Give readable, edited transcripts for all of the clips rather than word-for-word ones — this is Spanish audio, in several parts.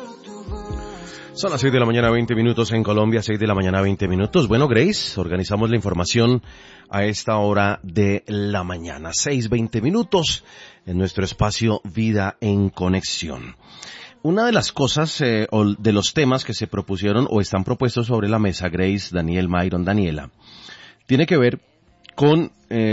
Son las 6 de la mañana, 20 minutos en Colombia, 6 de la mañana, 20 minutos. Bueno, Grace, organizamos la información a esta hora de la mañana, 6:20 minutos en nuestro espacio Vida en Conexión. Una de las cosas o de los temas que se propusieron o están propuestos sobre la mesa, Grace, Daniel, Myron, Daniela, tiene que ver con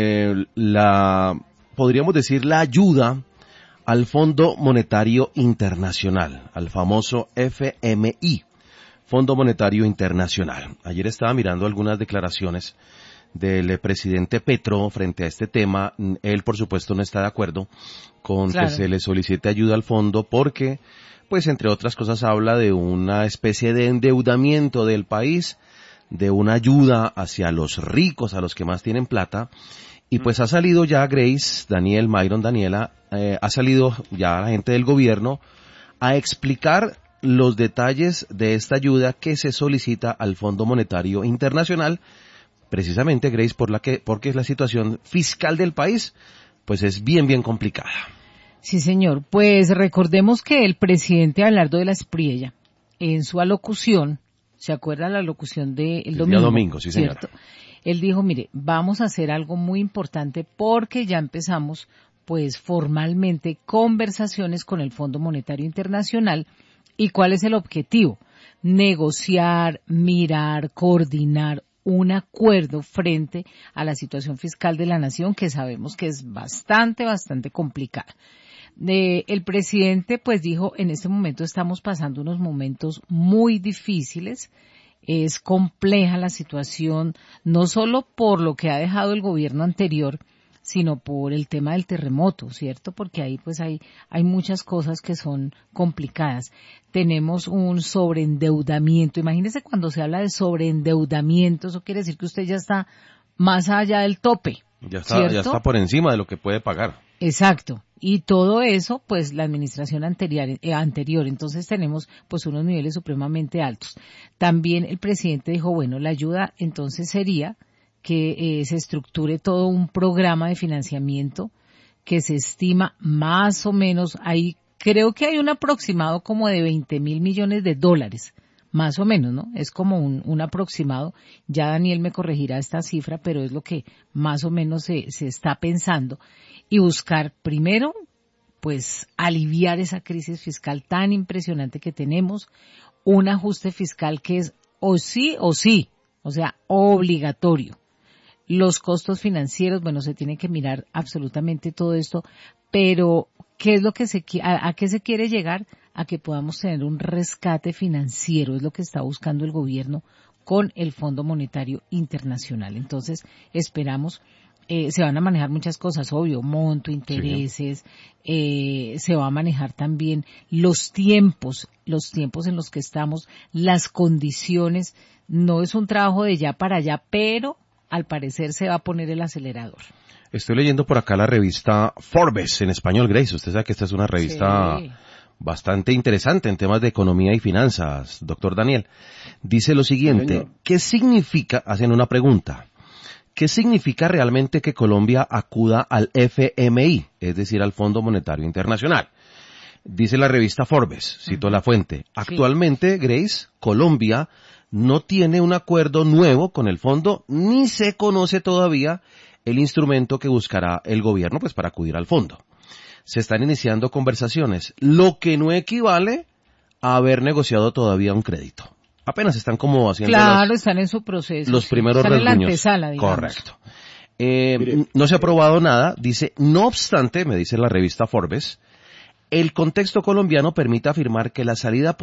podríamos decir, la ayuda al Fondo Monetario Internacional, al famoso FMI, Fondo Monetario Internacional. Ayer estaba mirando algunas declaraciones del presidente Petro frente a este tema. Él, por supuesto, no está de acuerdo con que se le solicite ayuda al fondo porque, pues, entre otras cosas, habla de una especie de endeudamiento del país, de una ayuda hacia los ricos, a los que más tienen plata. Y pues ha salido ya Grace, Daniel, Myron, Daniela, ha salido ya la gente del gobierno a explicar los detalles de esta ayuda que se solicita al Fondo Monetario Internacional, precisamente, Grace, porque la situación fiscal del país pues es bien complicada. Sí, señor. Pues recordemos que el presidente Abelardo de la Espriella, en su alocución, ¿se acuerda la alocución del domingo? El día domingo, sí, señora. ¿Cierto? Él dijo, mire, vamos a hacer algo muy importante porque ya empezamos, pues, formalmente conversaciones con el Fondo Monetario Internacional. ¿Y cuál es el objetivo? Negociar, mirar, coordinar un acuerdo frente a la situación fiscal de la nación, que sabemos que es bastante complicada. El presidente, pues, dijo, en este momento estamos pasando unos momentos muy difíciles. Es compleja la situación, no solo por lo que ha dejado el gobierno anterior, sino por el tema del terremoto, ¿cierto? Porque ahí pues hay muchas cosas que son complicadas. Tenemos un sobreendeudamiento. Imagínese cuando se habla de sobreendeudamiento, eso quiere decir que usted ya está más allá del tope. Ya está por encima de lo que puede pagar. Exacto. Y todo eso, pues, la administración anterior. Entonces tenemos, pues, unos niveles supremamente altos. También el presidente dijo, bueno, la ayuda entonces sería que se estructure todo un programa de financiamiento que se estima más o menos, ahí creo que hay un aproximado como de $20 mil millones, más o menos, ¿no? Es como un aproximado. Ya Daniel me corregirá esta cifra, pero es lo que más o menos se está pensando. Y buscar primero, pues, aliviar esa crisis fiscal tan impresionante que tenemos, un ajuste fiscal que es o sí, o sea, obligatorio. Los costos financieros, bueno, se tiene que mirar absolutamente todo esto, pero ¿qué es lo que a qué se quiere llegar? A que podamos tener un rescate financiero, es lo que está buscando el gobierno con el Fondo Monetario Internacional. Entonces, esperamos, se van a manejar muchas cosas, obvio, monto, intereses, se va a manejar también los tiempos en los que estamos, las condiciones. No es un trabajo de ya para allá, pero al parecer se va a poner el acelerador. Estoy leyendo por acá la revista Forbes en español, Grace. Usted sabe que esta es una revista bastante interesante en temas de economía y finanzas, doctor Daniel. Dice lo siguiente, ¿qué significa, hacen una pregunta, qué significa realmente que Colombia acuda al FMI, es decir, al Fondo Monetario Internacional? Dice la revista Forbes, cito la fuente, actualmente, Grace, Colombia no tiene un acuerdo nuevo con el fondo, ni se conoce todavía el instrumento que buscará el gobierno pues para acudir al fondo. Se están iniciando conversaciones, lo que no equivale a haber negociado todavía un crédito. Apenas están como haciendo están en su proceso. Los primeros rasguños. Están en la antesala, digamos. Correcto. No se ha aprobado nada, dice, no obstante, me dice la revista Forbes, el contexto colombiano permite afirmar que la salida